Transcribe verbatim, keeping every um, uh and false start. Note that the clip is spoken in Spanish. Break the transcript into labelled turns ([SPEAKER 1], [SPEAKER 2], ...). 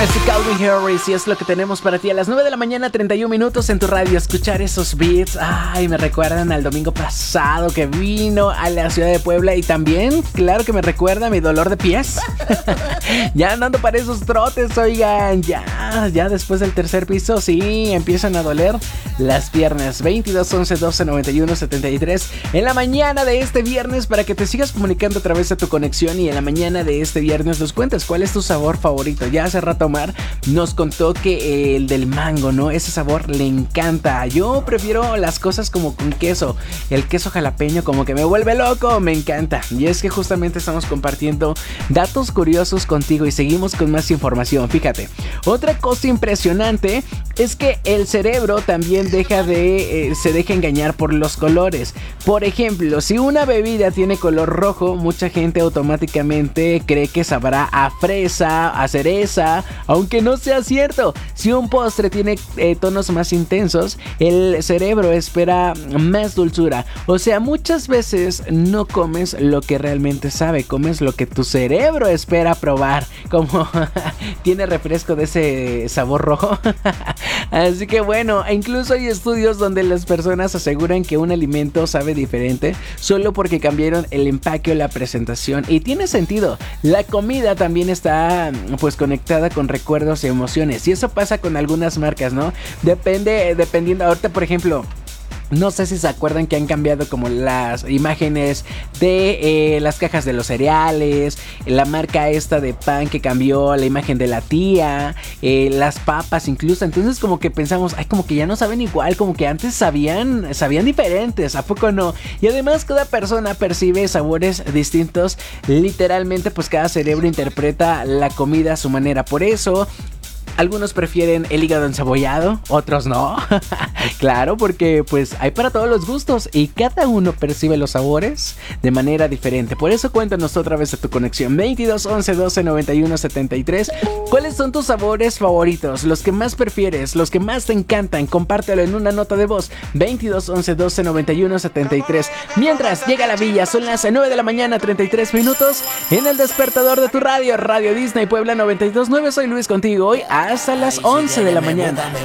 [SPEAKER 1] este Calvin Harris y es lo que tenemos para ti a las nueve de la mañana, treinta y un minutos en tu radio. Escuchar esos beats, ay, me recuerdan al domingo pasado que vino a la ciudad de Puebla y también, claro que me recuerda a mi dolor de pies. Ya andando para esos trotes, oigan, ya, ya después del tercer piso, sí, empiezan a doler las piernas. Veintidós, once, doce, noventa y uno, setenta y tres en la mañana de este viernes para que te sigas comunicando a través de tu conexión y en la mañana de este viernes nos cuentas cuál es tu sabor favorito. Ya hace rato Omar nos contó que el del mango, ¿no? Ese sabor le encanta. Yo prefiero las cosas como con queso. El queso jalapeño como que me vuelve loco, me encanta. Y es que justamente estamos compartiendo datos curiosos contigo y seguimos con más información. Fíjate, otra cosa impresionante es que el cerebro también deja de, eh, se deja engañar por los colores. Por ejemplo, si una bebida tiene color rojo, mucha gente automáticamente cree que sabrá a fresa, a cereza, aunque no sea cierto. Si un postre tiene eh, tonos más intensos, el cerebro espera más dulzura. O sea, muchas veces no comes lo que realmente sabe, comes lo que tu cerebro espera probar. Como tiene refresco de ese sabor rojo. Así que bueno, incluso hay estudios donde las personas aseguran que un alimento sabe diferente solo porque cambiaron el empaque o la presentación. Y tiene sentido, la comida también está pues conectada con recuerdos y emociones. Y eso pasa con algunas marcas, ¿no? Depende, dependiendo, ahorita por ejemplo, no sé si se acuerdan que han cambiado como las imágenes de eh, las cajas de los cereales, la marca esta de pan que cambió la imagen de la tía, eh, las papas incluso. Entonces como que pensamos, ay, como que ya no saben igual, como que antes sabían, sabían diferentes, ¿a poco no? Y además cada persona percibe sabores distintos, literalmente pues cada cerebro interpreta la comida a su manera. Por eso algunos prefieren el hígado encebollado, otros no. Claro, porque pues hay para todos los gustos y cada uno percibe los sabores de manera diferente. Por eso cuéntanos otra vez de tu conexión. Veintidós, once, doce, noventa y uno, setenta y tres. ¿Cuáles son tus sabores favoritos? Los que más prefieres, los que más te encantan. Compártelo en una nota de voz. Veintidós, once, doce, noventa y uno, setenta y tres. Mientras llega la villa, son las nueve de la mañana, treinta y tres minutos. En el despertador de tu radio, Radio Disney Puebla noventa y dos punto nueve. Soy Luis contigo hoy hasta las once de la mañana.